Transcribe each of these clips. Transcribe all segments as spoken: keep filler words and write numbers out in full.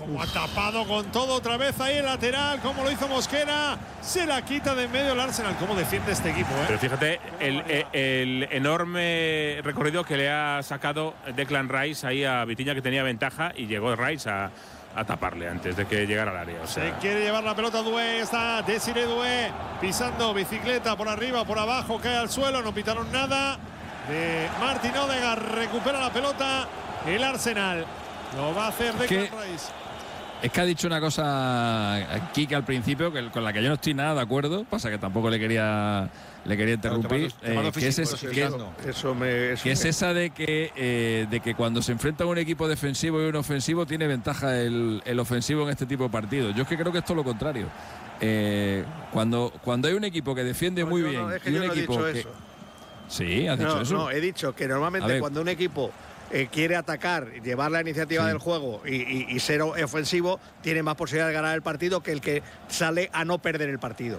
Como ha tapado con todo otra vez ahí el lateral, como lo hizo Mosquera. Se la quita de en medio el Arsenal. ¿Cómo defiende este equipo, eh? Pero fíjate el, el, el enorme recorrido que le ha sacado Declan Rice ahí a Vitinha, que tenía ventaja, y llegó Rice a, a taparle antes de que llegara al área. O sea. Se quiere llevar la pelota Doué, está Desiré Doué pisando bicicleta por arriba, por abajo, cae al suelo, no pitaron nada. De Martin Odegaard recupera la pelota el Arsenal. Lo va a hacer Declan Rice. Es que ha dicho una cosa Kike al principio que, con la que yo no estoy nada de acuerdo. Pasa que tampoco le quería le quería interrumpir. Claro, te mando, te mando eh, que, es, es, que, eso me, eso que me. es esa de que eh, de que cuando se enfrenta a un equipo defensivo y un ofensivo tiene ventaja el, el ofensivo en este tipo de partidos. Yo es que creo que es todo lo contrario. Eh, cuando, cuando hay un equipo que defiende no, muy no, bien es que y yo un no equipo he dicho que eso. Sí, has dicho no, eso. No, he dicho que normalmente cuando un equipo Eh, quiere atacar, llevar la iniciativa sí. del juego y, y, y ser ofensivo, tiene más posibilidad de ganar el partido que el que sale a no perder el partido.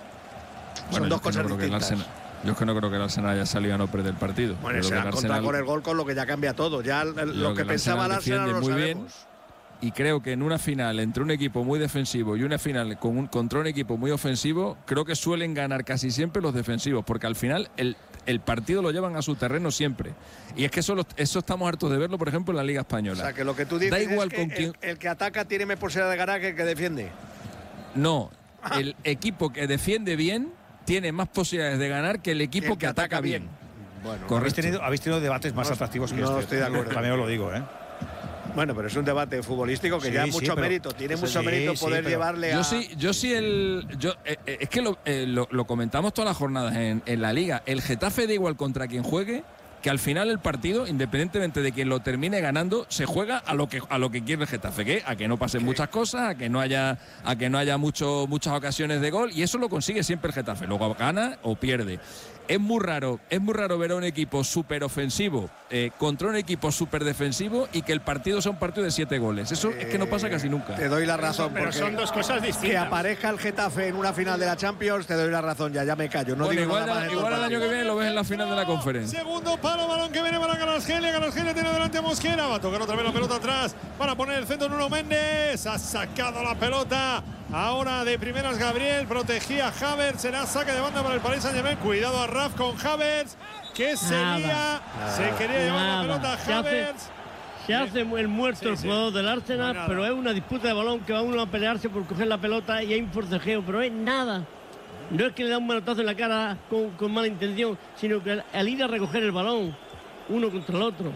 Bueno, Son dos cosas no distintas. Arsenal, yo es que no creo que el Arsenal haya salido a no perder el partido. Bueno, se ha encontrado con el gol, con lo que ya cambia todo. Ya lo que, que pensaba el Arsenal no lo muy sabemos. Bien. Y creo que en una final entre un equipo muy defensivo y una final con un, contra un equipo muy ofensivo, creo que suelen ganar casi siempre los defensivos, porque al final el, el partido lo llevan a su terreno siempre. Y es que eso, lo, eso estamos hartos de verlo, por ejemplo, en la Liga Española. O sea, que lo que tú dices da igual es que con quién... el, el que ataca tiene más posibilidad de ganar que el que defiende. No, ah. el equipo que defiende bien tiene más posibilidades de ganar que el equipo que, que, que ataca, ataca bien. bien. Bueno, habéis tenido, habéis tenido debates más no, atractivos que no este. No estoy de acuerdo. También os lo digo, ¿eh? Bueno, pero es un debate futbolístico que sí, ya sí, mucho pero, mérito, tiene mucho sí, mérito poder sí, llevarle a… Yo sí, yo sí el… Yo, eh, es que lo, eh, lo, lo comentamos todas las jornadas en, en la Liga. El Getafe da igual contra quien juegue, que al final el partido, independientemente de quien lo termine ganando, se juega a lo que a lo que quiere el Getafe, que a que no pasen muchas cosas, a que no haya a que no haya mucho, muchas ocasiones de gol, y eso lo consigue siempre el Getafe. Luego gana o pierde. Es muy raro, es muy raro ver a un equipo súper ofensivo eh, contra un equipo súper defensivo y que el partido sea un partido de siete goles. Eso eh, es que no pasa casi nunca. Te doy la razón. Pero, pero son dos cosas distintas. Que aparezca el Getafe en una final de la Champions, te doy la razón, ya, ya me callo. No bueno, digo igual nada más igual el año que viene lo ves en la final de la conferencia. Segundo palo, balón que viene para Kvaratskhelia. Kvaratskhelia tiene delante a Mosquera. Va a tocar otra vez la pelota atrás para poner el centro Nuno Méndez. Ha sacado la pelota. Ahora de primeras Gabriel, protegía a Havertz, será saque de banda para el Paris Saint-Germain. Cuidado a Raf con Havertz, que se lía, se quería llevar la pelota a Havertz. Se hace el muerto sí, el jugador sí. del Arsenal, no pero es una disputa de balón que va uno a pelearse por coger la pelota y hay un forcejeo, pero es nada. No es que le da un manotazo en la cara con, con mala intención, sino que al, al ir a recoger el balón, uno contra el otro.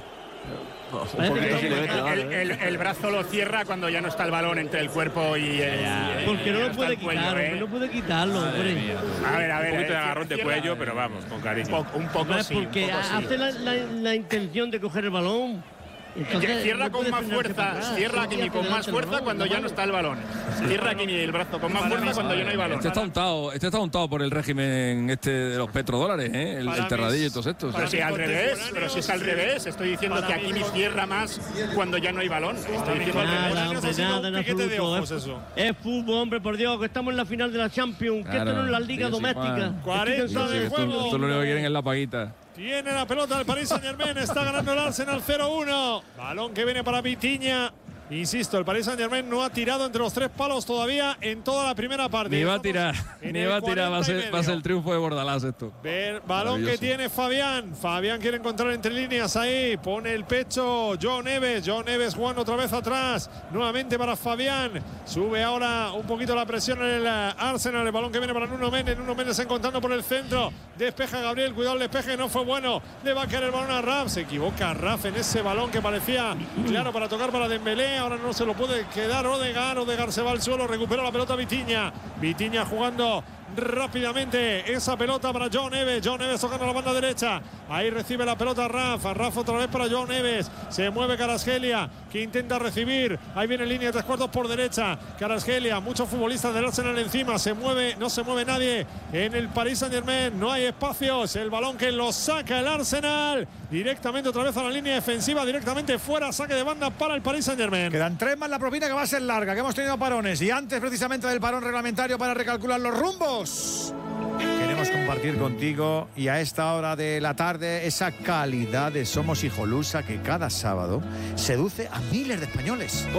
El, el, el brazo lo cierra cuando ya no está el balón entre el cuerpo y el, y, porque y no lo puede quitar, ¿eh? No puede quitarlo, hombre. A ver, a ver, un poquito de agarrón de cuello, pero vamos, con cariño. Un poco, un poco no, sí, porque un poco hace sí. la, la, la intención de coger el balón. Entonces, cierra no con más fuerza, cierra Kimi con más fuerza cuando ya no está el balón. Cierra Kimi el brazo con más fuerza cuando ya no hay balón. Este está untado, este está untado por el régimen este de los petrodólares, ¿eh? el, el terradillo y todos estos. Pero si al revés, pero si es al revés, estoy diciendo que a Kimi cierra más cuando ya no hay balón. Estoy diciendo al revés. Nada, hombre, nada en absoluto. Es, es fútbol, hombre, por Dios, que estamos en la final de la Champions, que esto no es la liga doméstica. cuarenta de juego. Esto lo único que quieren es la paguita. Tiene la pelota el Paris Saint-Germain, está ganando el Arsenal cero uno. Balón que viene para Vitinha. Insisto, el Paris Saint-Germain no ha tirado entre los tres palos todavía en toda la primera parte. Ni va a tirar, ni va a tirar, va a, ser, va a ser el triunfo de Bordalás esto. Ver, balón que tiene Fabián. Fabián quiere encontrar entre líneas ahí. Pone el pecho João Neves. João Neves jugando otra vez atrás. Nuevamente para Fabián. Sube ahora un poquito la presión en el Arsenal. El balón que viene para Nuno Méndez. Nuno Méndez encontrando por el centro. Despeja Gabriel. Cuidado el despeje, no fue bueno. Le va a caer el balón a Raf. Se equivoca Raf en ese balón que parecía claro para tocar para Dembélé. Ahora no se lo puede quedar Odegaard. Odegaard se va al suelo, recupera la pelota Vitinha. Vitinha jugando rápidamente esa pelota para João Neves. João Neves tocando la banda derecha. Ahí recibe la pelota Rafa. Rafa otra vez para João Neves. Se mueve Kvaratskhelia, que intenta recibir. Ahí viene línea de tres cuartos por derecha. Kvaratskhelia, muchos futbolistas del Arsenal encima. Se mueve, no se mueve nadie en el Paris Saint-Germain. No hay espacios. El balón que lo saca el Arsenal. Directamente otra vez a la línea defensiva. Directamente fuera. Saque de banda para el Paris Saint-Germain. Quedan tres más la propina, que va a ser larga, que hemos tenido parones. Y antes precisamente del parón reglamentario para recalcular los rumbos. Queremos compartir contigo y a esta hora de la tarde esa calidad de Somos Hijolusa que cada sábado seduce a miles de españoles.